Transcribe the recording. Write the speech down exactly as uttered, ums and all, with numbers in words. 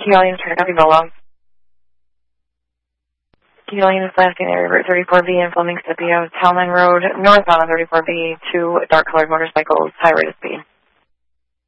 Key Alien, turn copy, Bolo. Key Alien is blasting area route thirty-four B in Fleming Scipio, Townline Road, northbound on thirty-four B, two dark-colored motorcycles, high rate of speed.